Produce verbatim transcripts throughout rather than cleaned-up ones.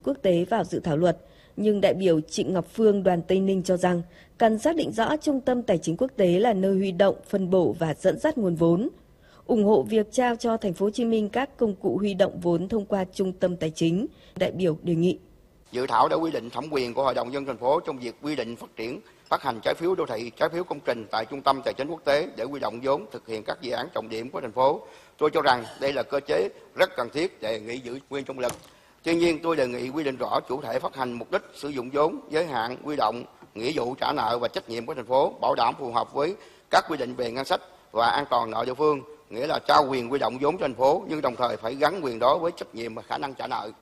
quốc tế vào dự thảo luật, nhưng đại biểu Trịnh Ngọc Phương đoàn Tây Ninh cho rằng cần xác định rõ Trung tâm Tài chính Quốc tế là nơi huy động, phân bổ và dẫn dắt nguồn vốn, ủng hộ việc trao cho Thành phố Hồ Chí Minh các công cụ huy động vốn thông qua Trung tâm Tài chính. Đại biểu đề nghị dự thảo đã quy định thẩm quyền của Hội đồng nhân dân thành phố trong việc quy định phát triển phát hành trái phiếu đô thị, trái phiếu công trình tại Trung tâm Tài chính Quốc tế để huy động vốn thực hiện các dự án trọng điểm của thành phố. Tôi cho rằng đây là cơ chế rất cần thiết, đề nghị giữ nguyên trong luật. Tuy nhiên, tôi đề nghị quy định rõ chủ thể phát hành, mục đích sử dụng vốn, giới hạn huy động, nghĩa vụ trả nợ và trách nhiệm của thành phố, bảo đảm phù hợp với các quy định về ngân sách và an toàn nợ địa phương, nghĩa là trao quyền huy động vốn cho thành phố nhưng đồng thời phải gắn quyền đó với trách nhiệm và khả năng trả nợ.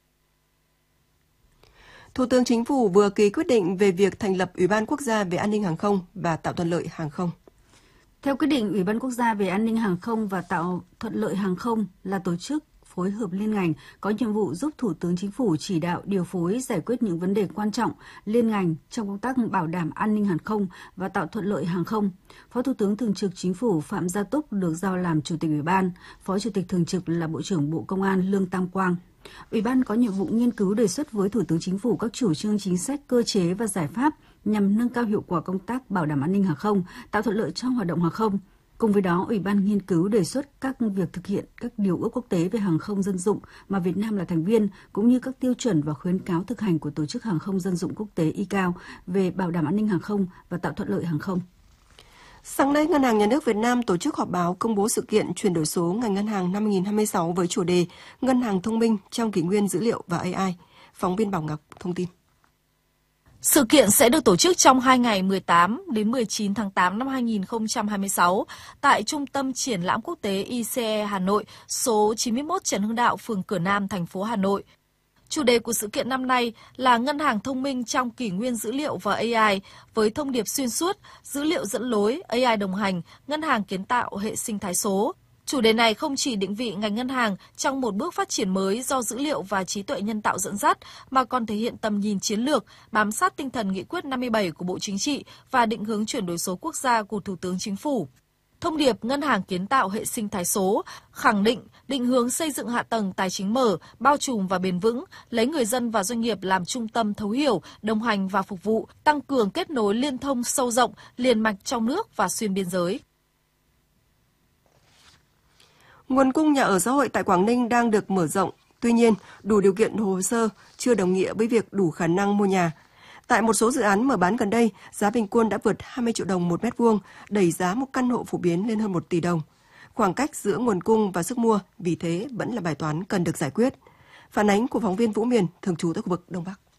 Thủ tướng Chính phủ vừa ký quyết định về việc thành lập Ủy ban Quốc gia về an ninh hàng không và tạo thuận lợi hàng không. Theo quyết định, Ủy ban Quốc gia về an ninh hàng không và tạo thuận lợi hàng không là tổ chức phối hợp liên ngành có nhiệm vụ giúp Thủ tướng Chính phủ chỉ đạo điều phối giải quyết những vấn đề quan trọng liên ngành trong công tác bảo đảm an ninh hàng không và tạo thuận lợi hàng không. Phó Thủ tướng Thường trực Chính phủ Phạm Gia Túc được giao làm Chủ tịch Ủy ban, Phó Chủ tịch Thường trực là Bộ trưởng Bộ Công an Lương Tam Quang. Ủy ban có nhiệm vụ nghiên cứu đề xuất với Thủ tướng Chính phủ các chủ trương chính sách, cơ chế và giải pháp nhằm nâng cao hiệu quả công tác bảo đảm an ninh hàng không, tạo thuận lợi cho hoạt động hàng không. Cùng với đó, Ủy ban nghiên cứu đề xuất các việc thực hiện các điều ước quốc tế về hàng không dân dụng mà Việt Nam là thành viên, cũng như các tiêu chuẩn và khuyến cáo thực hành của Tổ chức Hàng không Dân dụng Quốc tế i cê a o về bảo đảm an ninh hàng không và tạo thuận lợi hàng không. Sáng nay, Ngân hàng Nhà nước Việt Nam tổ chức họp báo công bố sự kiện chuyển đổi số ngành ngân hàng năm hai không hai sáu với chủ đề Ngân hàng thông minh trong kỷ nguyên dữ liệu và a i. Phóng viên Bảo Ngọc thông tin. Sự kiện sẽ được tổ chức trong hai ngày mười tám đến mười chín tháng tám năm hai không hai sáu tại Trung tâm Triển lãm Quốc tế i xê e Hà Nội, số chín mươi mốt Trần Hưng Đạo, phường Cửa Nam, thành phố Hà Nội. Chủ đề của sự kiện năm nay là Ngân hàng thông minh trong kỷ nguyên dữ liệu và a i, với thông điệp xuyên suốt, dữ liệu dẫn lối, a i đồng hành, ngân hàng kiến tạo hệ sinh thái số. Chủ đề này không chỉ định vị ngành ngân hàng trong một bước phát triển mới do dữ liệu và trí tuệ nhân tạo dẫn dắt, mà còn thể hiện tầm nhìn chiến lược, bám sát tinh thần nghị quyết năm mươi bảy của Bộ Chính trị và định hướng chuyển đổi số quốc gia của Thủ tướng Chính phủ. Thông điệp ngân hàng kiến tạo hệ sinh thái số khẳng định định hướng xây dựng hạ tầng tài chính mở, bao trùm và bền vững, lấy người dân và doanh nghiệp làm trung tâm thấu hiểu, đồng hành và phục vụ, tăng cường kết nối liên thông sâu rộng, liền mạch trong nước và xuyên biên giới. Nguồn cung nhà ở xã hội tại Quảng Ninh đang được mở rộng. Tuy nhiên, đủ điều kiện hồ sơ chưa đồng nghĩa với việc đủ khả năng mua nhà. Tại một số dự án mở bán gần đây, giá bình quân đã vượt hai mươi triệu đồng một mét vuông, đẩy giá một căn hộ phổ biến lên hơn một tỷ đồng. Khoảng cách giữa nguồn cung và sức mua vì thế vẫn là bài toán cần được giải quyết. Phản ánh của phóng viên Vũ Miền, thường trú tại khu vực Đông Bắc.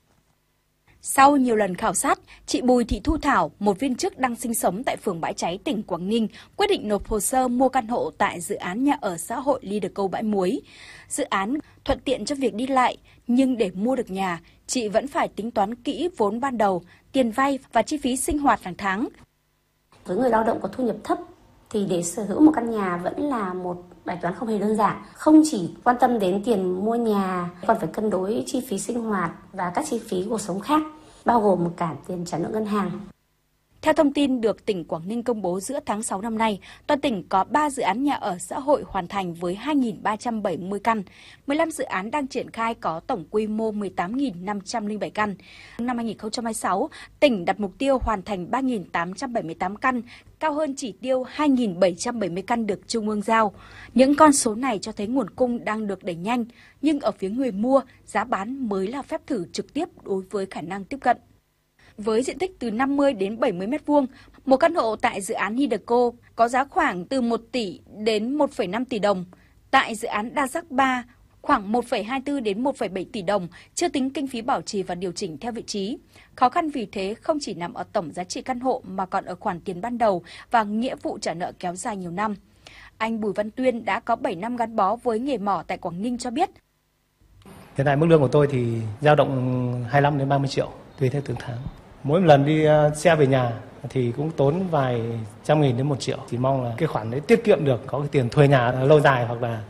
Sau nhiều lần khảo sát, chị Bùi Thị Thu Thảo, một viên chức đang sinh sống tại phường Bãi Cháy, tỉnh Quảng Ninh, quyết định nộp hồ sơ mua căn hộ tại dự án nhà ở xã hội Leaderco Bãi Muối. Dự án thuận tiện cho việc đi lại, nhưng để mua được nhà, chị vẫn phải tính toán kỹ vốn ban đầu, tiền vay và chi phí sinh hoạt hàng tháng. Với người lao động có thu nhập thấp thì để sở hữu một căn nhà vẫn là một bài toán không hề đơn giản. Không chỉ quan tâm đến tiền mua nhà, còn phải cân đối chi phí sinh hoạt và các chi phí cuộc sống khác, bao gồm cả tiền trả nợ ngân hàng. Theo thông tin được tỉnh Quảng Ninh công bố giữa tháng sáu năm nay, toàn tỉnh có ba dự án nhà ở xã hội hoàn thành với hai nghìn ba trăm bảy mươi căn, mười lăm dự án đang triển khai có tổng quy mô mười tám nghìn năm trăm lẻ bảy căn. Năm hai không hai sáu, tỉnh đặt mục tiêu hoàn thành ba nghìn tám trăm bảy mươi tám căn, cao hơn chỉ tiêu hai nghìn bảy trăm bảy mươi căn được Trung ương giao. Những con số này cho thấy nguồn cung đang được đẩy nhanh, nhưng ở phía người mua, giá bán mới là phép thử trực tiếp đối với khả năng tiếp cận. Với diện tích từ năm mươi đến bảy mươi mét vuông, một căn hộ tại dự án Leaderco có giá khoảng từ một tỷ đến một phẩy năm tỷ đồng. Tại dự án Đa Giác ba, khoảng một phẩy hai mươi tư đến một phẩy bảy tỷ đồng, chưa tính kinh phí bảo trì và điều chỉnh theo vị trí. Khó khăn vì thế không chỉ nằm ở tổng giá trị căn hộ mà còn ở khoản tiền ban đầu và nghĩa vụ trả nợ kéo dài nhiều năm. Anh Bùi Văn Tuyên đã có bảy năm gắn bó với nghề mỏ tại Quảng Ninh cho biết. Hiện tại mức lương của tôi thì dao động hai mươi lăm đến ba mươi triệu tùy theo từng tháng. Mỗi một lần đi xe về nhà thì cũng tốn vài trăm nghìn đến một triệu. Chỉ mong là cái khoản đấy tiết kiệm được, có cái tiền thuê nhà lâu dài hoặc là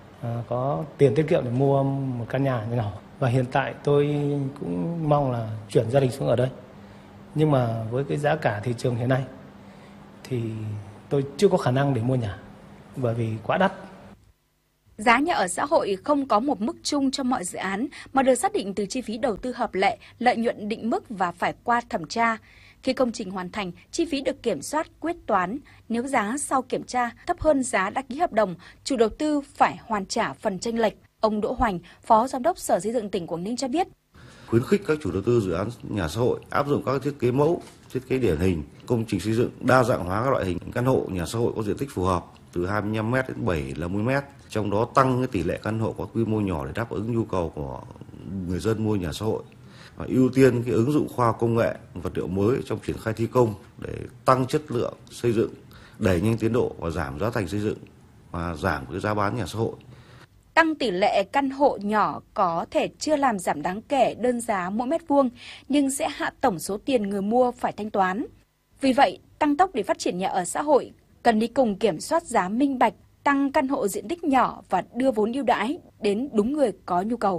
có tiền tiết kiệm để mua một căn nhà nhỏ. Và hiện tại tôi cũng mong là chuyển gia đình xuống ở đây. Nhưng mà với cái giá cả thị trường hiện nay thì tôi chưa có khả năng để mua nhà bởi vì quá đắt. Giá nhà ở xã hội không có một mức chung cho mọi dự án mà được xác định từ chi phí đầu tư hợp lệ, lợi nhuận định mức và phải qua thẩm tra. Khi công trình hoàn thành, chi phí được kiểm soát quyết toán. Nếu giá sau kiểm tra thấp hơn giá đã ký hợp đồng, chủ đầu tư phải hoàn trả phần chênh lệch. Ông Đỗ Hoành, Phó Giám đốc Sở Xây dựng tỉnh Quảng Ninh cho biết. Khuyến khích các chủ đầu tư dự án nhà xã hội áp dụng các thiết kế mẫu, thiết kế điển hình, công trình xây dựng đa dạng hóa các loại hình căn hộ nhà xã hội có diện tích phù hợp từ hai mươi lăm mét đến bảy mươi lăm mét, trong đó tăng cái tỷ lệ căn hộ có quy mô nhỏ để đáp ứng nhu cầu của người dân mua nhà xã hội. Và ưu tiên cái ứng dụng khoa học công nghệ, vật liệu mới trong triển khai thi công để tăng chất lượng xây dựng, đẩy nhanh tiến độ và giảm giá thành xây dựng và giảm cái giá bán nhà xã hội. Tăng tỷ lệ căn hộ nhỏ có thể chưa làm giảm đáng kể đơn giá mỗi mét vuông, nhưng sẽ hạ tổng số tiền người mua phải thanh toán. Vì vậy, tăng tốc để phát triển nhà ở xã hội cần đi cùng kiểm soát giá minh bạch, tăng căn hộ diện tích nhỏ và đưa vốn ưu đãi đến đúng người có nhu cầu.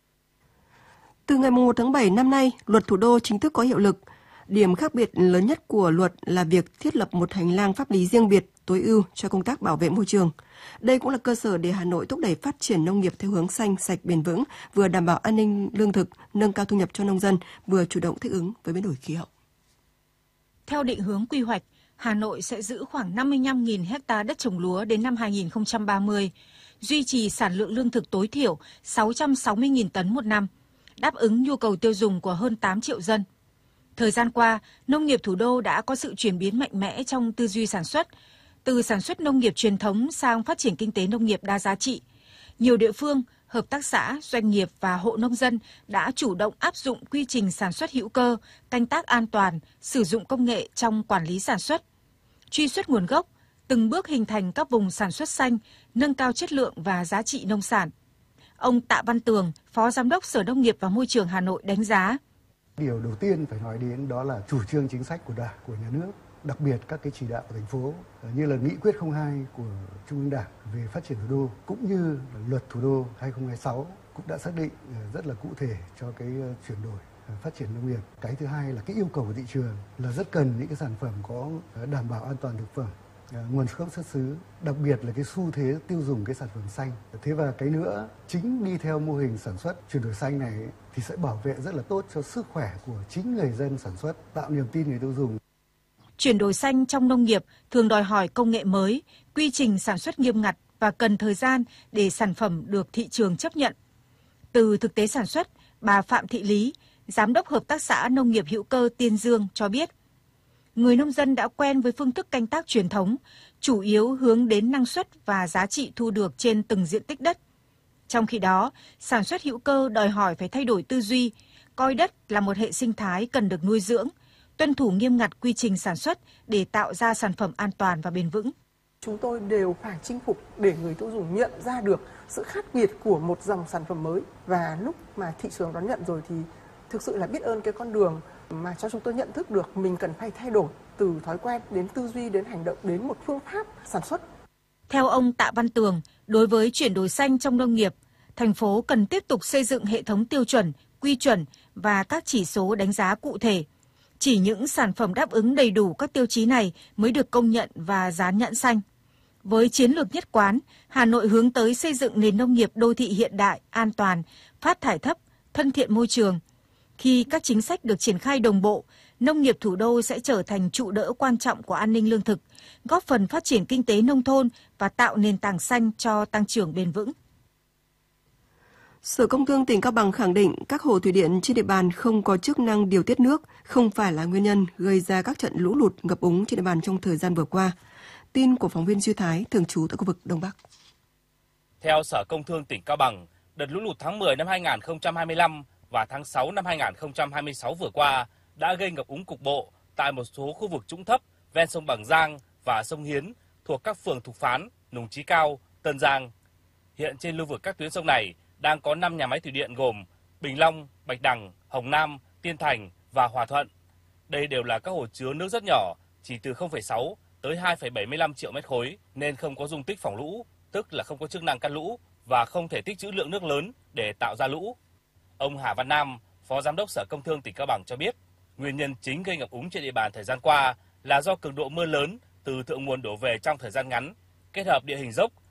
Từ ngày mùng một tháng bảy năm nay, Luật Thủ đô chính thức có hiệu lực. Điểm khác biệt lớn nhất của luật là việc thiết lập một hành lang pháp lý riêng biệt, tối ưu cho công tác bảo vệ môi trường. Đây cũng là cơ sở để Hà Nội thúc đẩy phát triển nông nghiệp theo hướng xanh, sạch, bền vững, vừa đảm bảo an ninh lương thực, nâng cao thu nhập cho nông dân, vừa chủ động thích ứng với biến đổi khí hậu. Theo định hướng quy hoạch, Hà Nội sẽ giữ khoảng năm mươi lăm nghìn ha đất trồng lúa đến năm hai nghìn không trăm ba mươi, duy trì sản lượng lương thực tối thiểu sáu trăm sáu mươi nghìn tấn một năm, đáp ứng nhu cầu tiêu dùng của hơn tám triệu dân. Thời gian qua, nông nghiệp thủ đô đã có sự chuyển biến mạnh mẽ trong tư duy sản xuất, từ sản xuất nông nghiệp truyền thống sang phát triển kinh tế nông nghiệp đa giá trị. Nhiều địa phương, hợp tác xã, doanh nghiệp và hộ nông dân đã chủ động áp dụng quy trình sản xuất hữu cơ, canh tác an toàn, sử dụng công nghệ trong quản lý sản xuất, truy xuất nguồn gốc, từng bước hình thành các vùng sản xuất xanh, nâng cao chất lượng và giá trị nông sản. Ông Tạ Văn Tường, Phó Giám đốc Sở Nông nghiệp và Môi trường Hà Nội đánh giá. Điều đầu tiên phải nói đến đó là chủ trương chính sách của Đảng, của Nhà nước, đặc biệt các cái chỉ đạo của thành phố như là nghị quyết không hai của Trung ương Đảng về phát triển thủ đô cũng như là luật thủ đô hai không hai sáu cũng đã xác định rất là cụ thể cho cái chuyển đổi phát triển nông nghiệp. Cái thứ hai là cái yêu cầu của thị trường là rất cần những cái sản phẩm có đảm bảo an toàn thực phẩm, nguồn gốc xuất xứ, đặc biệt là cái xu thế tiêu dùng cái sản phẩm xanh. Thế và cái nữa, chính đi theo mô hình sản xuất chuyển đổi xanh này thì sẽ bảo vệ rất là tốt cho sức khỏe của chính người dân sản xuất, tạo niềm tin người tiêu dùng. Chuyển đổi xanh trong nông nghiệp thường đòi hỏi công nghệ mới, quy trình sản xuất nghiêm ngặt và cần thời gian để sản phẩm được thị trường chấp nhận. Từ thực tế sản xuất, bà Phạm Thị Lý, Giám đốc Hợp tác xã Nông nghiệp hữu cơ Tiên Dương cho biết, người nông dân đã quen với phương thức canh tác truyền thống, chủ yếu hướng đến năng suất và giá trị thu được trên từng diện tích đất. Trong khi đó, sản xuất hữu cơ đòi hỏi phải thay đổi tư duy, coi đất là một hệ sinh thái cần được nuôi dưỡng, tuân thủ nghiêm ngặt quy trình sản xuất để tạo ra sản phẩm an toàn và bền vững. Chúng tôi đều phải chinh phục để người tiêu dùng nhận ra được sự khác biệt của một dòng sản phẩm mới. Và lúc mà thị trường đón nhận rồi thì thực sự là biết ơn cái con đường mà cho chúng tôi nhận thức được mình cần phải thay đổi từ thói quen đến tư duy đến hành động đến một phương pháp sản xuất. Theo ông Tạ Văn Tường, đối với chuyển đổi xanh trong nông nghiệp, thành phố cần tiếp tục xây dựng hệ thống tiêu chuẩn, quy chuẩn và các chỉ số đánh giá cụ thể. Chỉ những sản phẩm đáp ứng đầy đủ các tiêu chí này mới được công nhận và dán nhãn xanh. Với chiến lược nhất quán, Hà Nội hướng tới xây dựng nền nông nghiệp đô thị hiện đại, an toàn, phát thải thấp, thân thiện môi trường. Khi các chính sách được triển khai đồng bộ, nông nghiệp thủ đô sẽ trở thành trụ đỡ quan trọng của an ninh lương thực, góp phần phát triển kinh tế nông thôn và tạo nền tảng xanh cho tăng trưởng bền vững. Sở Công Thương tỉnh Cao Bằng khẳng định các hồ thủy điện trên địa bàn không có chức năng điều tiết nước, không phải là nguyên nhân gây ra các trận lũ lụt ngập úng trên địa bàn trong thời gian vừa qua. Tin của phóng viên Duy Thái, thường trú tại khu vực Đông Bắc. Theo Sở Công Thương tỉnh Cao Bằng, đợt lũ lụt tháng mười năm hai nghìn không trăm hai mươi lăm và tháng sáu năm hai nghìn không trăm hai mươi sáu vừa qua đã gây ngập úng cục bộ tại một số khu vực trũng thấp ven sông Bằng Giang và sông Hiến thuộc các phường Thục Phán, Nùng Chí Cao, Tân Giang. Hiện trên lưu vực các tuyến sông này đang có năm nhà máy thủy điện gồm Bình Long, Bạch Đằng, Hồng Nam, Tiên Thành và Hòa Thuận. Đây đều là các hồ chứa nước rất nhỏ, chỉ từ không phẩy sáu tới hai phẩy bảy mươi lăm triệu mét khối nên không có dung tích phòng lũ, tức là không có chức năng cắt lũ và không thể tích trữ lượng nước lớn để tạo ra lũ. Ông Hà Văn Nam, Phó Giám đốc Sở Công Thương tỉnh Cao Bằng cho biết, nguyên nhân chính gây ngập úng trên địa bàn thời gian qua là do cường độ mưa lớn từ thượng nguồn đổ về trong thời gian ngắn, kết hợp địa hình dốc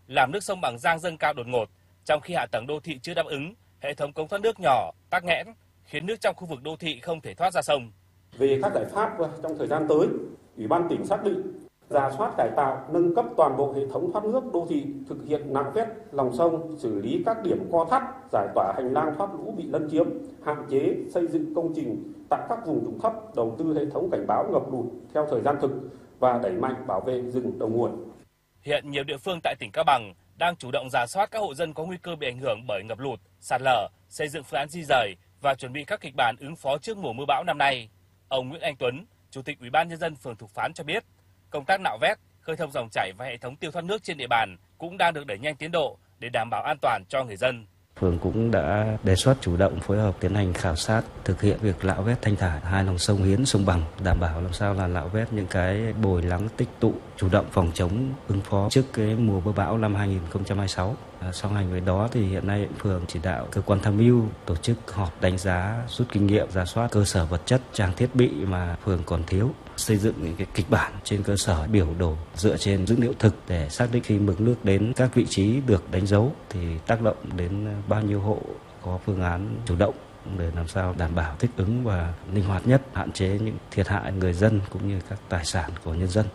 làm nước sông Bằng Giang dâng cao đột ngột, trong khi hạ tầng đô thị chưa đáp ứng, hệ thống cống thoát nước nhỏ, tắc nghẽn, khiến nước trong khu vực đô thị không thể thoát ra sông. Về các giải pháp trong thời gian tới, Ủy ban tỉnh xác định rà soát cải tạo, nâng cấp toàn bộ hệ thống thoát nước đô thị, thực hiện nạo vét lòng sông, xử lý các điểm co thắt, giải tỏa hành lang thoát lũ bị lấn chiếm, hạn chế xây dựng công trình tại các vùng trũng thấp, đầu tư hệ thống cảnh báo ngập lụt theo thời gian thực và đẩy mạnh bảo vệ rừng đầu nguồn. Hiện nhiều địa phương tại tỉnh Cao Bằng đang chủ động rà soát các hộ dân có nguy cơ bị ảnh hưởng bởi ngập lụt, sạt lở, xây dựng phương án di dời và chuẩn bị các kịch bản ứng phó trước mùa mưa bão năm nay. Ông Nguyễn Anh Tuấn, Chủ tịch Ủy ban Nhân dân phường Thục Phán cho biết, công tác nạo vét, khơi thông dòng chảy và hệ thống tiêu thoát nước trên địa bàn cũng đang được đẩy nhanh tiến độ để đảm bảo an toàn cho người dân. Phường cũng đã đề xuất chủ động phối hợp tiến hành khảo sát, thực hiện việc nạo vét thanh thải hai dòng sông Hiến, sông Bằng, đảm bảo làm sao là nạo vét những cái bồi lắng tích tụ, chủ động phòng chống ứng phó trước cái mùa mưa bão năm hai nghìn không trăm hai mươi sáu. À, song hành với đó thì hiện nay phường chỉ đạo cơ quan tham mưu tổ chức họp đánh giá, rút kinh nghiệm, rà soát cơ sở vật chất, trang thiết bị mà phường còn thiếu, xây dựng những cái kịch bản trên cơ sở biểu đồ dựa trên dữ liệu thực để xác định khi mực nước đến các vị trí được đánh dấu thì tác động đến bao nhiêu hộ, có phương án chủ động để làm sao đảm bảo thích ứng và linh hoạt nhất, hạn chế những thiệt hại người dân cũng như các tài sản của nhân dân.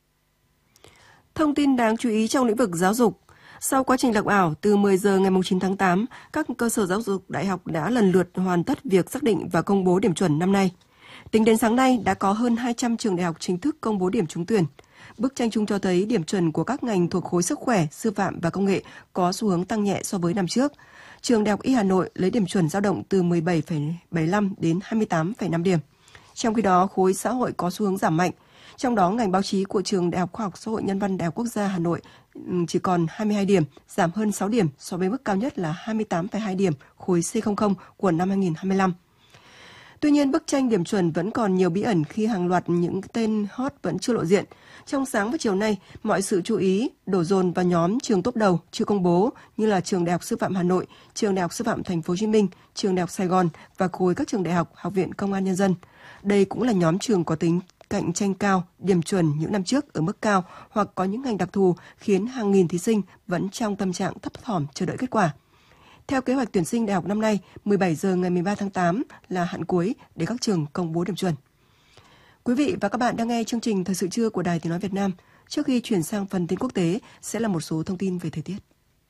Thông tin đáng chú ý trong lĩnh vực giáo dục. Sau quá trình lọc ảo, từ mười giờ ngày chín tháng tám, các cơ sở giáo dục đại học đã lần lượt hoàn tất việc xác định và công bố điểm chuẩn năm nay. Tính đến sáng nay, đã có hơn hai trăm trường đại học chính thức công bố điểm trúng tuyển. Bức tranh chung cho thấy điểm chuẩn của các ngành thuộc khối sức khỏe, sư phạm và công nghệ có xu hướng tăng nhẹ so với năm trước. Trường Đại học Y Hà Nội lấy điểm chuẩn dao động từ mười bảy phẩy bảy mươi lăm đến hai mươi tám phẩy năm điểm. Trong khi đó, khối xã hội có xu hướng giảm mạnh. Trong đó, ngành báo chí của Trường Đại học Khoa học Xã hội Nhân văn Đại học Quốc gia Hà Nội chỉ còn hai mươi hai điểm, giảm hơn sáu điểm so với mức cao nhất là hai mươi tám phẩy hai điểm khối C không không của năm hai nghìn không trăm hai mươi lăm. Tuy nhiên, bức tranh điểm chuẩn vẫn còn nhiều bí ẩn khi hàng loạt những tên hot vẫn chưa lộ diện. Trong sáng và chiều nay, mọi sự chú ý đổ dồn vào nhóm trường top đầu chưa công bố như là Trường Đại học Sư phạm Hà Nội, Trường Đại học Sư phạm Thành phố Hồ Chí Minh, Trường Đại học Sài Gòn và khối các trường đại học, Học viện Công an Nhân dân. Đây cũng là nhóm trường có tính cạnh tranh cao, điểm chuẩn những năm trước ở mức cao hoặc có những ngành đặc thù khiến hàng nghìn thí sinh vẫn trong tâm trạng thấp thỏm chờ đợi kết quả. Theo kế hoạch tuyển sinh đại học năm nay, mười bảy giờ ngày mười ba tháng tám là hạn cuối để các trường công bố điểm chuẩn. Quý vị và các bạn đang nghe chương trình Thời sự trưa của Đài Tiếng nói Việt Nam. Trước khi chuyển sang phần tin quốc tế sẽ là một số thông tin về thời tiết.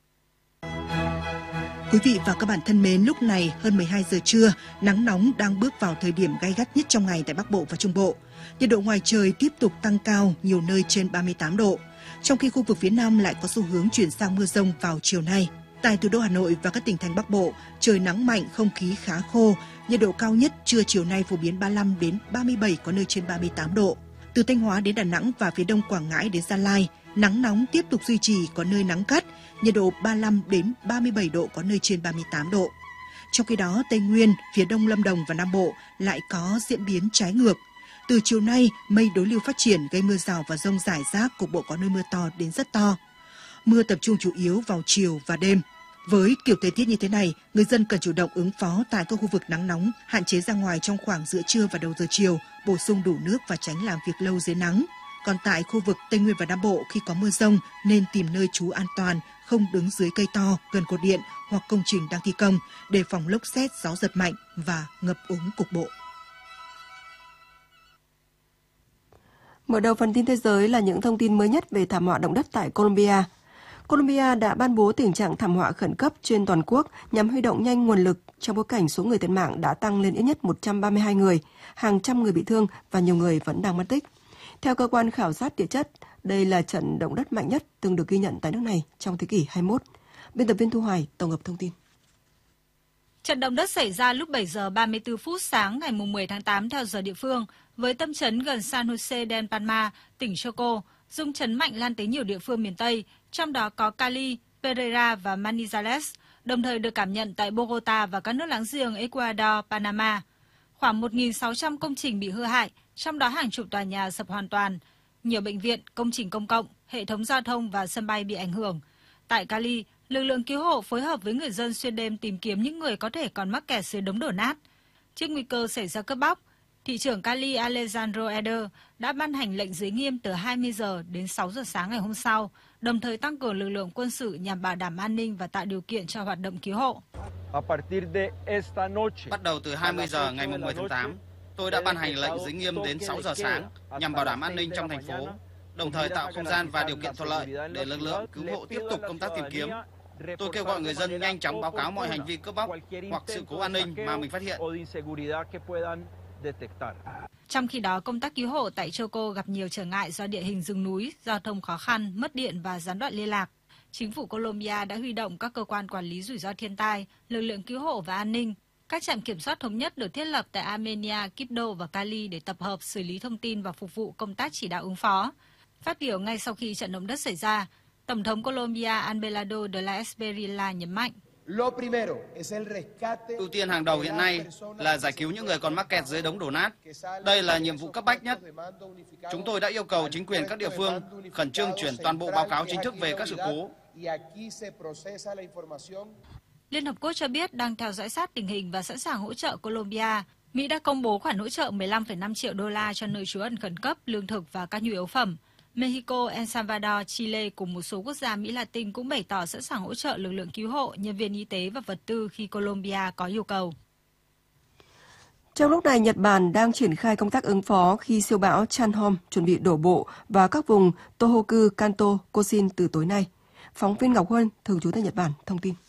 Quý vị và các bạn thân mến, lúc này hơn mười hai giờ trưa, nắng nóng đang bước vào thời điểm gay gắt nhất trong ngày tại Bắc Bộ và Trung Bộ. Nhiệt độ ngoài trời tiếp tục tăng cao, nhiều nơi trên ba mươi tám độ. Trong khi khu vực phía Nam lại có xu hướng chuyển sang mưa rông vào chiều nay. Tại thủ đô Hà Nội và các tỉnh thành Bắc Bộ, trời nắng mạnh, không khí khá khô, nhiệt độ cao nhất trưa chiều nay phổ biến ba mươi lăm đến ba mươi bảy, có nơi trên ba mươi tám độ. Từ Thanh Hóa đến Đà Nẵng và phía đông Quảng Ngãi đến Gia Lai, nắng nóng tiếp tục duy trì, có nơi nắng gắt, nhiệt độ ba mươi lăm đến ba mươi bảy độ, có nơi trên ba mươi tám độ. Trong khi đó, Tây Nguyên, phía đông Lâm Đồng và Nam Bộ lại có diễn biến trái ngược. Từ chiều nay, mây đối lưu phát triển gây mưa rào và dông rải rác, cục bộ có nơi mưa to đến rất to. Mưa tập trung chủ yếu vào chiều và đêm. Với kiểu thời tiết như thế này, người dân cần chủ động ứng phó tại các khu vực nắng nóng, hạn chế ra ngoài trong khoảng giữa trưa và đầu giờ chiều, bổ sung đủ nước và tránh làm việc lâu dưới nắng. Còn tại khu vực Tây Nguyên và Nam Bộ, khi có mưa rông nên tìm nơi trú an toàn, không đứng dưới cây to, gần cột điện hoặc công trình đang thi công, đề phòng lốc sét, gió giật mạnh và ngập úng cục bộ. Mở đầu phần tin thế giới là những thông tin mới nhất về thảm họa động đất tại Colombia. Colombia đã ban bố tình trạng thảm họa khẩn cấp trên toàn quốc nhằm huy động nhanh nguồn lực trong bối cảnh số người thiệt mạng đã tăng lên ít nhất một trăm ba mươi hai người, hàng trăm người bị thương và nhiều người vẫn đang mất tích. Theo cơ quan khảo sát địa chất, đây là trận động đất mạnh nhất từng được ghi nhận tại nước này trong thế kỷ hai mươi mốt. Biên tập viên Thu Hoài tổng hợp thông tin. Trận động đất xảy ra lúc bảy giờ ba mươi tư phút sáng ngày mười tháng tám theo giờ địa phương, với tâm chấn gần San Jose del Palma, tỉnh Chocó. Rung chấn mạnh lan tới nhiều địa phương miền Tây, trong đó có Cali, Pereira và Manizales, đồng thời được cảm nhận tại Bogota và các nước láng giềng Ecuador, Panama. Khoảng một nghìn sáu trăm công trình bị hư hại, trong đó hàng chục tòa nhà sập hoàn toàn. Nhiều bệnh viện, công trình công cộng, hệ thống giao thông và sân bay bị ảnh hưởng. Tại Cali, lực lượng cứu hộ phối hợp với người dân xuyên đêm tìm kiếm những người có thể còn mắc kẹt dưới đống đổ nát. Trước nguy cơ xảy ra cướp bóc, Thị trưởng Cali Alejandro Eder đã ban hành lệnh giới nghiêm từ hai mươi giờ đến sáu giờ sáng ngày hôm sau, đồng thời tăng cường lực lượng quân sự nhằm bảo đảm an ninh và tạo điều kiện cho hoạt động cứu hộ. Bắt đầu từ hai mươi giờ ngày mười tháng tám, tôi đã ban hành lệnh giới nghiêm đến sáu giờ sáng nhằm bảo đảm an ninh trong thành phố, đồng thời tạo không gian và điều kiện thuận lợi để lực lượng cứu hộ tiếp tục công tác tìm kiếm. Tôi kêu gọi người dân nhanh chóng báo cáo mọi hành vi cướp bóc hoặc sự cố an ninh mà mình phát hiện. Trong khi đó, công tác cứu hộ tại Choco gặp nhiều trở ngại do địa hình rừng núi, giao thông khó khăn, mất điện và gián đoạn liên lạc. Chính phủ Colombia đã huy động các cơ quan quản lý rủi ro thiên tai, lực lượng cứu hộ và an ninh. Các trạm kiểm soát thống nhất được thiết lập tại Armenia, Quibdó và Cali để tập hợp, xử lý thông tin và phục vụ công tác chỉ đạo ứng phó. Phát biểu ngay sau khi trận động đất xảy ra, Tổng thống Colombia Abelardo de la Espriella nhấn mạnh. Ưu tiên hàng đầu hiện nay là giải cứu những người còn mắc kẹt dưới đống đổ nát. Đây là nhiệm vụ cấp bách nhất. Chúng tôi đã yêu cầu chính quyền các địa phương khẩn trương chuyển toàn bộ báo cáo chính thức về các sự cố. Liên Hợp Quốc cho biết đang theo dõi sát tình hình và sẵn sàng hỗ trợ Colombia. Mỹ đã công bố khoản hỗ trợ mười lăm phẩy năm triệu đô la cho nơi trú ẩn khẩn cấp, lương thực và các nhu yếu phẩm. Mexico, El Salvador, Chile cùng một số quốc gia Mỹ Latin cũng bày tỏ sẵn sàng hỗ trợ lực lượng cứu hộ, nhân viên y tế và vật tư khi Colombia có yêu cầu. Trong lúc này, Nhật Bản đang triển khai công tác ứng phó khi siêu bão Chanhom chuẩn bị đổ bộ vào các vùng Tohoku, Kanto, Koshin từ tối nay. Phóng viên Ngọc Huân, thường trú tại Nhật Bản, thông tin.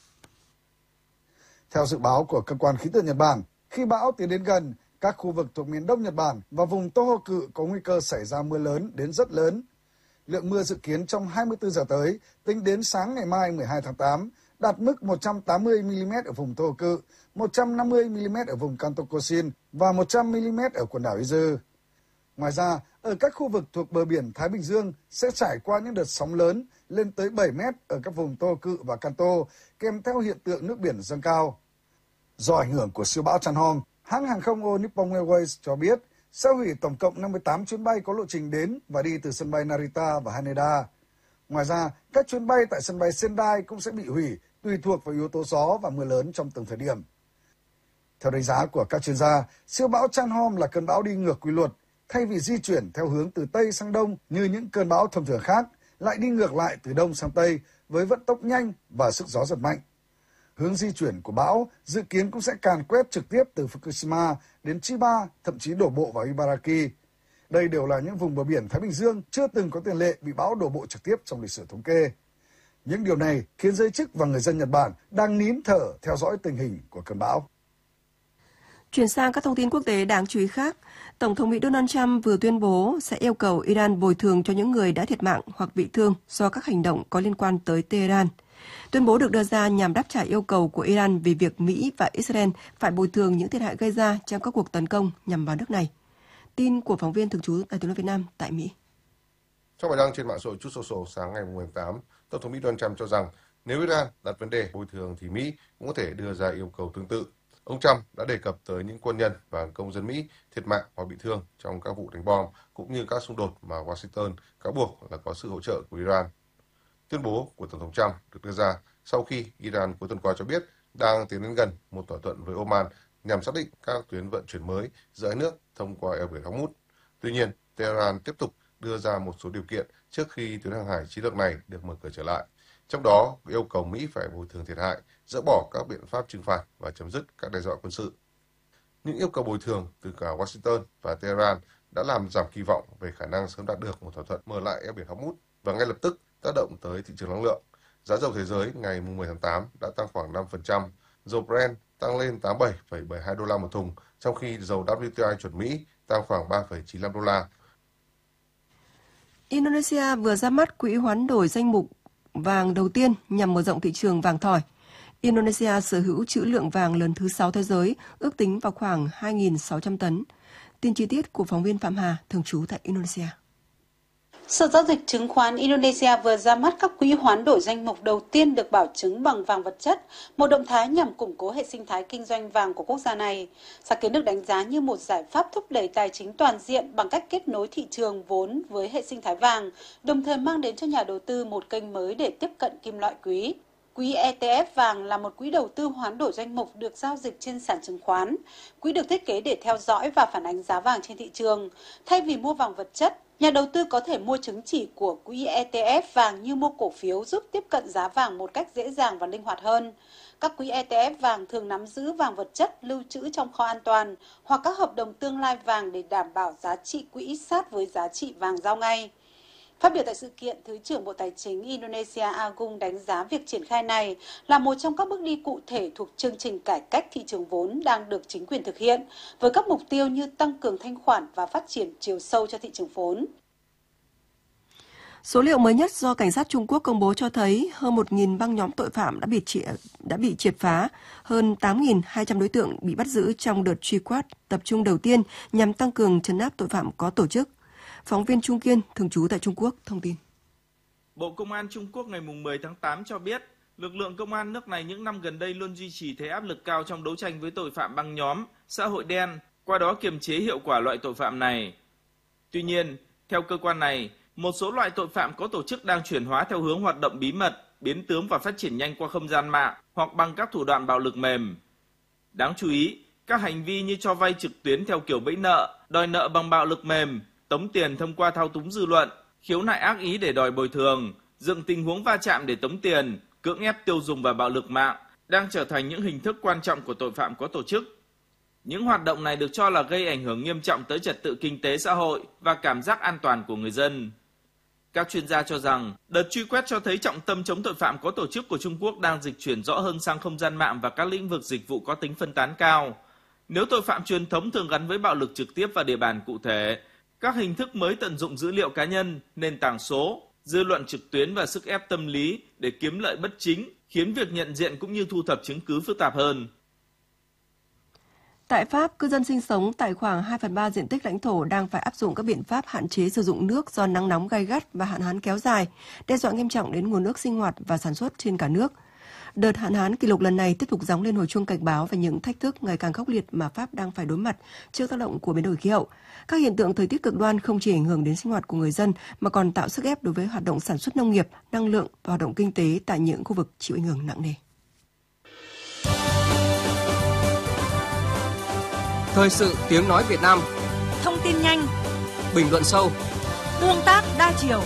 Theo dự báo của cơ quan khí tượng Nhật Bản, khi bão tiến đến gần, các khu vực thuộc miền đông Nhật Bản và vùng Tohoku có nguy cơ xảy ra mưa lớn đến rất lớn. Lượng mưa dự kiến trong hai mươi tư giờ tới, tính đến sáng ngày mai mười hai tháng tám, đạt mức một trăm tám mươi mi-li-mét ở vùng Tohoku, một trăm năm mươi mi-li-mét ở vùng Kanto Koshin và một trăm mi-li-mét ở quần đảo Izu. Ngoài ra, ở các khu vực thuộc bờ biển Thái Bình Dương sẽ trải qua những đợt sóng lớn lên tới bảy mét ở các vùng Tohoku và Kanto, kèm theo hiện tượng nước biển dâng cao. Do ảnh hưởng của siêu bão Chanhom, hãng hàng không All Nippon Airways cho biết sẽ hủy tổng cộng năm mươi tám chuyến bay có lộ trình đến và đi từ sân bay Narita và Haneda. Ngoài ra, các chuyến bay tại sân bay Sendai cũng sẽ bị hủy tùy thuộc vào yếu tố gió và mưa lớn trong từng thời điểm. Theo đánh giá của các chuyên gia, siêu bão Chanhom là cơn bão đi ngược quy luật, thay vì di chuyển theo hướng từ Tây sang Đông như những cơn bão thông thường khác, lại đi ngược lại từ Đông sang Tây với vận tốc nhanh và sức gió giật mạnh. Hướng di chuyển của bão dự kiến cũng sẽ càn quét trực tiếp từ Fukushima đến Chiba, thậm chí đổ bộ vào Ibaraki. Đây đều là những vùng bờ biển Thái Bình Dương chưa từng có tiền lệ bị bão đổ bộ trực tiếp trong lịch sử thống kê. Những điều này khiến giới chức và người dân Nhật Bản đang nín thở theo dõi tình hình của cơn bão. Chuyển sang các thông tin quốc tế đáng chú ý khác, Tổng thống Mỹ Donald Trump vừa tuyên bố sẽ yêu cầu Iran bồi thường cho những người đã thiệt mạng hoặc bị thương do các hành động có liên quan tới Tehran. Tuyên bố được đưa ra nhằm đáp trả yêu cầu của Iran về việc Mỹ và Israel phải bồi thường những thiệt hại gây ra trong các cuộc tấn công nhằm vào nước này. Tin của phóng viên thường trú Đài Tiếng nói Việt Nam tại Mỹ. Trong bài đăng trên mạng xã hội Truth Social sáng ngày mười tháng tám, Tổng thống Mỹ Donald Trump cho rằng nếu Iran đặt vấn đề bồi thường thì Mỹ cũng có thể đưa ra yêu cầu tương tự. Ông Trump đã đề cập tới những quân nhân và công dân Mỹ thiệt mạng hoặc bị thương trong các vụ đánh bom cũng như các xung đột mà Washington cáo buộc là có sự hỗ trợ của Iran. Tuyên bố của Tổng thống Trump được đưa ra sau khi Iran cuối tuần qua cho biết đang tiến đến gần một thỏa thuận với Oman nhằm xác định các tuyến vận chuyển mới giữa hai nước thông qua eo biển Hormuz. Tuy nhiên, Tehran tiếp tục đưa ra một số điều kiện trước khi tuyến hàng hải chiến lược này được mở cửa trở lại. Trong đó, yêu cầu Mỹ phải bồi thường thiệt hại, dỡ bỏ các biện pháp trừng phạt và chấm dứt các đe dọa quân sự. Những yêu cầu bồi thường từ cả Washington và Tehran đã làm giảm kỳ vọng về khả năng sớm đạt được một thỏa thuận mở lại eo biển Hormuz và ngay lập tức tác động tới thị trường năng lượng. Giá dầu thế giới ngày mười tháng tám đã tăng khoảng năm phần trăm, dầu Brent tăng lên tám mươi bảy phẩy bảy mươi hai đô la một thùng, trong khi dầu W T I chuẩn Mỹ tăng khoảng ba phẩy chín mươi lăm đô la. Indonesia vừa ra mắt quỹ hoán đổi danh mục vàng đầu tiên nhằm mở rộng thị trường vàng thỏi. Indonesia sở hữu trữ lượng vàng lớn thứ sáu thế giới, ước tính vào khoảng hai nghìn sáu trăm tấn. Tin chi tiết của phóng viên Phạm Hà, thường trú tại Indonesia. Sở giao dịch chứng khoán Indonesia vừa ra mắt các quỹ hoán đổi danh mục đầu tiên được bảo chứng bằng vàng vật chất, một động thái nhằm củng cố hệ sinh thái kinh doanh vàng của quốc gia này. Sáng kiến được đánh giá như một giải pháp thúc đẩy tài chính toàn diện bằng cách kết nối thị trường vốn với hệ sinh thái vàng, đồng thời mang đến cho nhà đầu tư một kênh mới để tiếp cận kim loại quý. Quỹ E T F vàng là một quỹ đầu tư hoán đổi danh mục được giao dịch trên sàn chứng khoán. Quỹ được thiết kế để theo dõi và phản ánh giá vàng trên thị trường. Thay vì mua vàng vật chất, nhà đầu tư có thể mua chứng chỉ của quỹ E T F vàng như mua cổ phiếu giúp tiếp cận giá vàng một cách dễ dàng và linh hoạt hơn. Các quỹ E T F vàng thường nắm giữ vàng vật chất lưu trữ trong kho an toàn hoặc các hợp đồng tương lai vàng để đảm bảo giá trị quỹ sát với giá trị vàng giao ngay. Phát biểu tại sự kiện, Thứ trưởng Bộ Tài chính Indonesia Agung đánh giá việc triển khai này là một trong các bước đi cụ thể thuộc chương trình cải cách thị trường vốn đang được chính quyền thực hiện, với các mục tiêu như tăng cường thanh khoản và phát triển chiều sâu cho thị trường vốn. Số liệu mới nhất do cảnh sát Trung Quốc công bố cho thấy hơn một nghìn băng nhóm tội phạm đã bị triệt, đã bị triệt phá, hơn tám nghìn hai trăm đối tượng bị bắt giữ trong đợt truy quét tập trung đầu tiên nhằm tăng cường trấn áp tội phạm có tổ chức. Phóng viên Trung Kiên, thường trú tại Trung Quốc, thông tin. Bộ Công an Trung Quốc ngày mười tháng tám cho biết, lực lượng công an nước này những năm gần đây luôn duy trì thế áp lực cao trong đấu tranh với tội phạm băng nhóm, xã hội đen, qua đó kiềm chế hiệu quả loại tội phạm này. Tuy nhiên, theo cơ quan này, một số loại tội phạm có tổ chức đang chuyển hóa theo hướng hoạt động bí mật, biến tướng và phát triển nhanh qua không gian mạng hoặc bằng các thủ đoạn bạo lực mềm. Đáng chú ý, các hành vi như cho vay trực tuyến theo kiểu bẫy nợ, đòi nợ bằng bạo lực mềm, tống tiền thông qua thao túng dư luận, khiếu nại ác ý để đòi bồi thường, dựng tình huống va chạm để tống tiền, cưỡng ép tiêu dùng và bạo lực mạng đang trở thành những hình thức quan trọng của tội phạm có tổ chức. Những hoạt động này được cho là gây ảnh hưởng nghiêm trọng tới trật tự kinh tế xã hội và cảm giác an toàn của người dân. Các chuyên gia cho rằng, đợt truy quét cho thấy trọng tâm chống tội phạm có tổ chức của Trung Quốc đang dịch chuyển rõ hơn sang không gian mạng và các lĩnh vực dịch vụ có tính phân tán cao. Nếu tội phạm truyền thống thường gắn với bạo lực trực tiếp và địa bàn cụ thể, các hình thức mới tận dụng dữ liệu cá nhân, nền tảng số, dư luận trực tuyến và sức ép tâm lý để kiếm lợi bất chính, khiến việc nhận diện cũng như thu thập chứng cứ phức tạp hơn. Tại Pháp, cư dân sinh sống tại khoảng hai phần ba diện tích lãnh thổ đang phải áp dụng các biện pháp hạn chế sử dụng nước do nắng nóng gay gắt và hạn hán kéo dài, đe dọa nghiêm trọng đến nguồn nước sinh hoạt và sản xuất trên cả nước. Đợt hạn hán kỷ lục lần này tiếp tục gióng lên hồi chuông cảnh báo về những thách thức ngày càng khốc liệt mà Pháp đang phải đối mặt trước tác động của biến đổi khí hậu. Các hiện tượng thời tiết cực đoan không chỉ ảnh hưởng đến sinh hoạt của người dân mà còn tạo sức ép đối với hoạt động sản xuất nông nghiệp, năng lượng và hoạt động kinh tế tại những khu vực chịu ảnh hưởng nặng nề. Thời sự tiếng nói Việt Nam. Thông tin nhanh, bình luận sâu, tương tác đa chiều.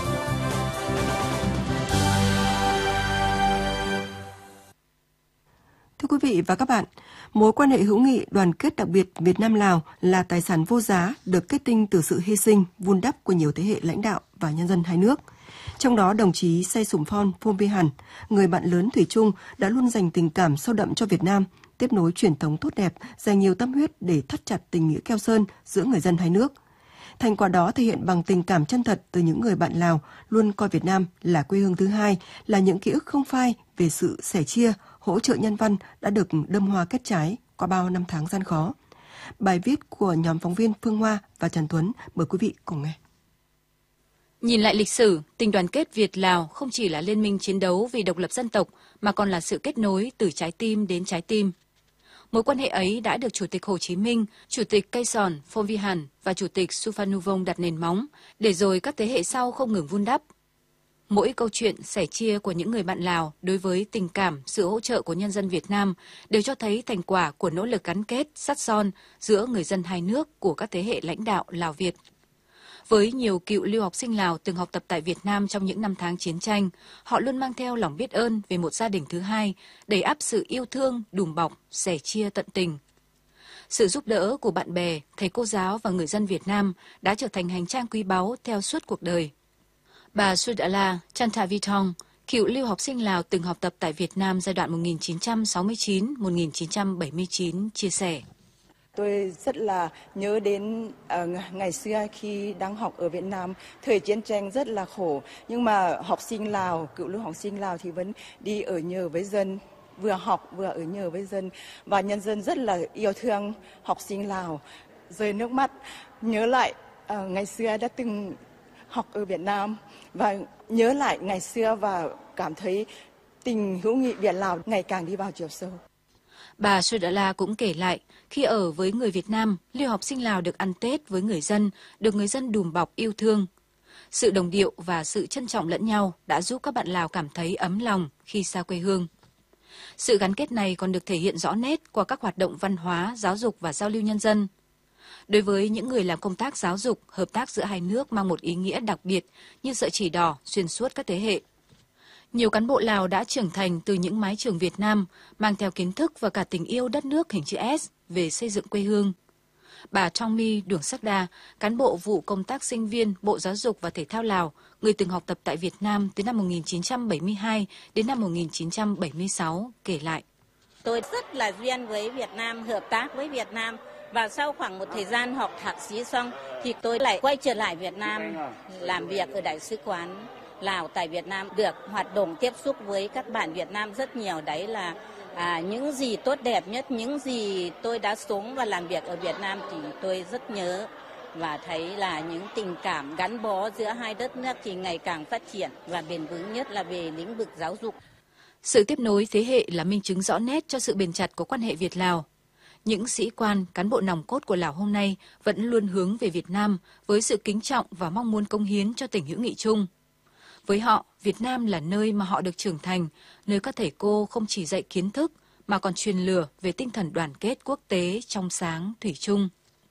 Thưa quý vị và các bạn, mối quan hệ hữu nghị đoàn kết đặc biệt Việt Nam-Lào là tài sản vô giá được kết tinh từ sự hy sinh, vun đắp của nhiều thế hệ lãnh đạo và nhân dân hai nước. Trong đó, đồng chí Say Sổm Phon Phom Vi Hàn, người bạn lớn thủy chung, đã luôn dành tình cảm sâu đậm cho Việt Nam, tiếp nối truyền thống tốt đẹp, dành nhiều tâm huyết để thắt chặt tình nghĩa keo sơn giữa người dân hai nước. Thành quả đó thể hiện bằng tình cảm chân thật từ những người bạn Lào luôn coi Việt Nam là quê hương thứ hai, là những ký ức không phai về sự sẻ chia, hỗ trợ nhân văn đã được đơm hoa kết trái qua bao năm tháng gian khó. Bài viết của nhóm phóng viên Phương Hoa và Trần Tuấn, mời quý vị cùng nghe. Nhìn lại lịch sử, tình đoàn kết Việt-Lào không chỉ là liên minh chiến đấu vì độc lập dân tộc mà còn là sự kết nối từ trái tim đến trái tim. Mối quan hệ ấy đã được Chủ tịch Hồ Chí Minh, Chủ tịch Say Sổm Phon Vi Hàn và Chủ tịch Suphanuvong đặt nền móng, để rồi các thế hệ sau không ngừng vun đắp. Mỗi câu chuyện sẻ chia của những người bạn Lào đối với tình cảm, sự hỗ trợ của nhân dân Việt Nam đều cho thấy thành quả của nỗ lực gắn kết, sắt son giữa người dân hai nước của các thế hệ lãnh đạo Lào-Việt. Với nhiều cựu lưu học sinh Lào từng học tập tại Việt Nam trong những năm tháng chiến tranh, họ luôn mang theo lòng biết ơn về một gia đình thứ hai, đầy ắp sự yêu thương, đùm bọc, sẻ chia tận tình. Sự giúp đỡ của bạn bè, thầy cô giáo và người dân Việt Nam đã trở thành hành trang quý báu theo suốt cuộc đời. Bà Sudala Chantavithong, cựu lưu học sinh Lào từng học tập tại Việt Nam giai đoạn một nghìn chín trăm sáu mươi chín đến một nghìn chín trăm bảy mươi chín, chia sẻ. Tôi rất là nhớ đến uh, ngày xưa khi đang học ở Việt Nam, thời chiến tranh rất là khổ, nhưng mà học sinh Lào, cựu lưu học sinh Lào thì vẫn đi ở nhờ với dân, vừa học vừa ở nhờ với dân, và nhân dân rất là yêu thương học sinh Lào. Rơi nước mắt, nhớ lại uh, ngày xưa đã từng học ở Việt Nam và nhớ lại ngày xưa và cảm thấy tình hữu nghị Việt-Lào ngày càng đi vào chiều sâu. Bà Sudala cũng kể lại, khi ở với người Việt Nam, lưu học sinh Lào được ăn Tết với người dân, được người dân đùm bọc yêu thương. Sự đồng điệu và sự trân trọng lẫn nhau đã giúp các bạn Lào cảm thấy ấm lòng khi xa quê hương. Sự gắn kết này còn được thể hiện rõ nét qua các hoạt động văn hóa, giáo dục và giao lưu nhân dân. Đối với những người làm công tác giáo dục, hợp tác giữa hai nước mang một ý nghĩa đặc biệt như sợi chỉ đỏ xuyên suốt các thế hệ. Nhiều cán bộ Lào đã trưởng thành từ những mái trường Việt Nam, mang theo kiến thức và cả tình yêu đất nước hình chữ S về xây dựng quê hương. Bà Thongmi Đường Sắc Đa, cán bộ vụ công tác sinh viên Bộ Giáo dục và Thể thao Lào, người từng học tập tại Việt Nam từ năm một nghìn chín trăm bảy mươi hai đến năm một nghìn chín trăm bảy mươi sáu, kể lại. Tôi rất là duyên với Việt Nam, hợp tác với Việt Nam. Và sau khoảng một thời gian học thạc sĩ xong thì tôi lại quay trở lại Việt Nam làm việc ở Đại sứ quán Lào tại Việt Nam, được hoạt động tiếp xúc với các bạn Việt Nam rất nhiều. Đấy là à, những gì tốt đẹp nhất, những gì tôi đã sống và làm việc ở Việt Nam thì tôi rất nhớ và thấy là những tình cảm gắn bó giữa hai đất nước thì ngày càng phát triển và bền vững, nhất là về lĩnh vực giáo dục. Sự tiếp nối thế hệ là minh chứng rõ nét cho sự bền chặt của quan hệ Việt-Lào. Những sĩ quan, cán bộ nòng cốt của Lào hôm nay vẫn luôn hướng về Việt Nam với sự kính trọng và mong muốn cống hiến cho tình hữu nghị chung. Với họ, Việt Nam là nơi mà họ được trưởng thành, nơi các thầy cô không chỉ dạy kiến thức mà còn truyền lửa về tinh thần đoàn kết quốc tế trong sáng, thủy chung.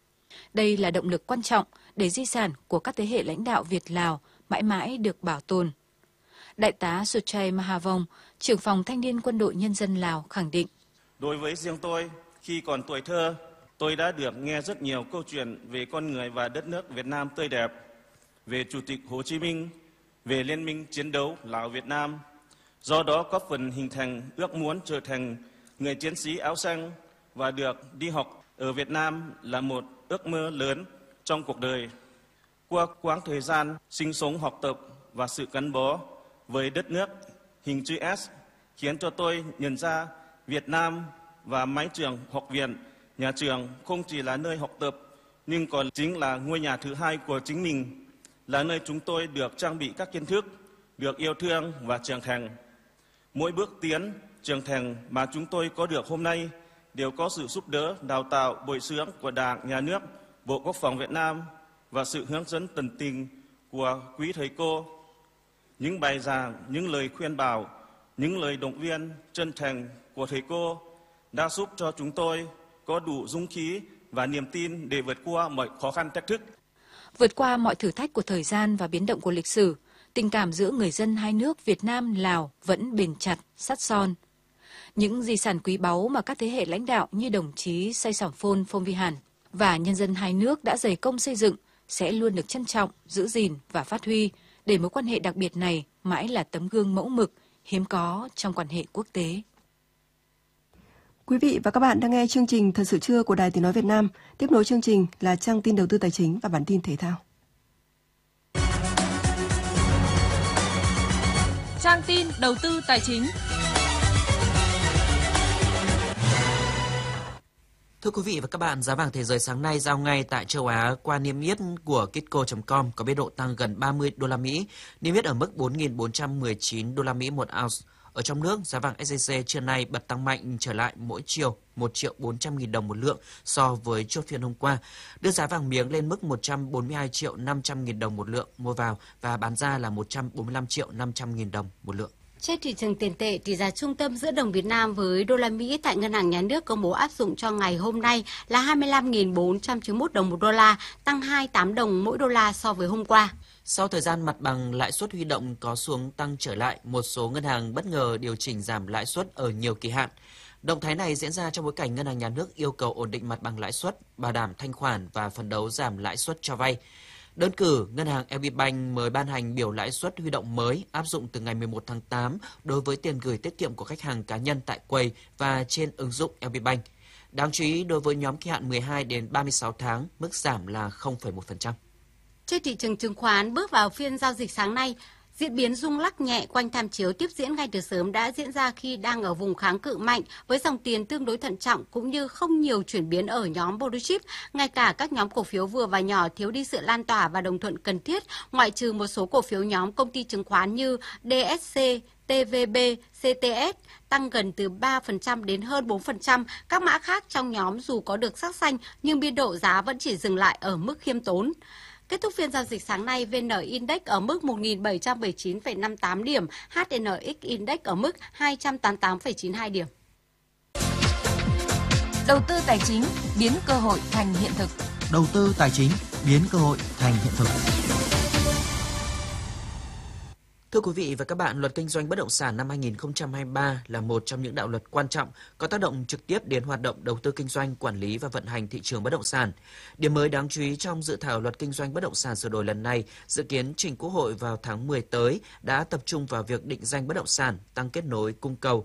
Đây là động lực quan trọng để di sản của các thế hệ lãnh đạo Việt-Lào mãi mãi được bảo tồn. Đại tá Suchai Mahavong, trưởng phòng Thanh niên Quân đội Nhân dân Lào khẳng định. Đối với riêng tôi, khi còn tuổi thơ, tôi đã được nghe rất nhiều câu chuyện về con người và đất nước Việt Nam tươi đẹp, về Chủ tịch Hồ Chí Minh, về Liên minh chiến đấu Lào-Việt Nam. Do đó có phần hình thành ước muốn trở thành người chiến sĩ áo xanh và được đi học ở Việt Nam là một ước mơ lớn trong cuộc đời. Qua quãng thời gian sinh sống, học tập và sự gắn bó với đất nước hình chữ S khiến cho tôi nhận ra Việt Nam và mái trường, học viện, nhà trường không chỉ là nơi học tập, nhưng còn chính là ngôi nhà thứ hai của chính mình, là nơi chúng tôi được trang bị các kiến thức, được yêu thương và trưởng thành. Mỗi bước tiến, trưởng thành mà chúng tôi có được hôm nay đều có sự giúp đỡ, đào tạo, bồi dưỡng của Đảng, Nhà nước, Bộ Quốc phòng Việt Nam và sự hướng dẫn tận tình của quý thầy cô. Những bài giảng, những lời khuyên bảo, những lời động viên chân thành của thầy cô đã giúp cho chúng tôi có đủ dũng khí và niềm tin để vượt qua mọi khó khăn thách thức. Vượt qua mọi thử thách của thời gian và biến động của lịch sử, tình cảm giữa người dân hai nước Việt Nam, Lào vẫn bền chặt, sắt son. Những di sản quý báu mà các thế hệ lãnh đạo như đồng chí Say Sỏm Phôn Phong Vi Hàn và nhân dân hai nước đã dày công xây dựng sẽ luôn được trân trọng, giữ gìn và phát huy để mối quan hệ đặc biệt này mãi là tấm gương mẫu mực, hiếm có trong quan hệ quốc tế. Quý vị và các bạn đang nghe chương trình Thật sự trưa của Đài Tiếng nói Việt Nam. Tiếp nối chương trình là trang tin đầu tư tài chính và bản tin thể thao. Trang tin đầu tư tài chính. Thưa quý vị và các bạn, giá vàng thế giới sáng nay giao ngay tại châu Á qua niêm yết của Kitco chấm com có biên độ tăng gần ba mươi đô la Mỹ, niêm yết ở mức bốn nghìn bốn trăm mười chín đô la Mỹ một ounce. Ở trong nước, giá vàng ét gi xê trưa nay bật tăng mạnh trở lại mỗi chiều một triệu bốn trăm nghìn đồng một lượng so với chốt phiên hôm qua, đưa giá vàng miếng lên mức một trăm bốn mươi hai triệu năm trăm nghìn đồng một lượng mua vào và bán ra là một trăm bốn mươi lăm triệu năm trăm nghìn đồng một lượng. Trên thị trường tiền tệ, tỷ giá trung tâm giữa đồng Việt Nam với đô la Mỹ tại Ngân hàng Nhà nước công bố áp dụng cho ngày hôm nay là hai mươi lăm nghìn bốn trăm chín mươi mốt đồng một đô la, tăng hai mươi tám đồng mỗi đô la so với hôm qua. Sau thời gian mặt bằng lãi suất huy động có xuống tăng trở lại, một số ngân hàng bất ngờ điều chỉnh giảm lãi suất ở nhiều kỳ hạn. Động thái này diễn ra trong bối cảnh Ngân hàng Nhà nước yêu cầu ổn định mặt bằng lãi suất, bảo đảm thanh khoản và phấn đấu giảm lãi suất cho vay. Đơn cử, Ngân hàng lờ bê Bank mới ban hành biểu lãi suất huy động mới áp dụng từ ngày mười một tháng tám đối với tiền gửi tiết kiệm của khách hàng cá nhân tại quầy và trên ứng dụng lờ bê Bank. Đáng chú ý, đối với nhóm kỳ hạn mười hai đến ba mươi sáu tháng, mức giảm là không phẩy một phần trăm. Trên thị trường chứng khoán, bước vào phiên giao dịch sáng nay, diễn biến rung lắc nhẹ quanh tham chiếu tiếp diễn ngay từ sớm đã diễn ra khi đang ở vùng kháng cự mạnh với dòng tiền tương đối thận trọng cũng như không nhiều chuyển biến ở nhóm blue chip. Ngay cả các nhóm cổ phiếu vừa và nhỏ thiếu đi sự lan tỏa và đồng thuận cần thiết, ngoại trừ một số cổ phiếu nhóm công ty chứng khoán như đê ét xê, tê vê bê, xê tê ét tăng gần từ ba phần trăm đến hơn bốn phần trăm. Các mã khác trong nhóm dù có được sắc xanh nhưng biên độ giá vẫn chỉ dừng lại ở mức khiêm tốn. Kết thúc phiên giao dịch sáng nay, vê en Index ở mức một nghìn bảy trăm bảy mươi chín phẩy năm mươi tám điểm, hát en ích Index ở mức hai trăm tám mươi tám phẩy chín mươi hai điểm. Đầu tư tài chính biến cơ hội thành hiện thực. Đầu tư tài chính biến cơ hội thành hiện thực. Thưa quý vị và các bạn, Luật Kinh doanh bất động sản năm hai nghìn không trăm hai mươi ba là một trong những đạo luật quan trọng có tác động trực tiếp đến hoạt động đầu tư kinh doanh, quản lý và vận hành thị trường bất động sản. Điểm mới đáng chú ý trong dự thảo Luật Kinh doanh bất động sản sửa đổi lần này dự kiến trình Quốc hội vào tháng mười tới đã tập trung vào việc định danh bất động sản, tăng kết nối cung cầu